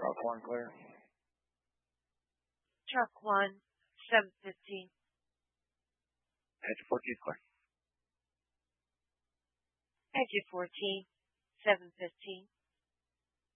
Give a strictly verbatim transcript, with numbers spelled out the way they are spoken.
Truck one clear. Truck one, seven fifteen. Edge fourteen clear. Edge fourteen, seven fifteen.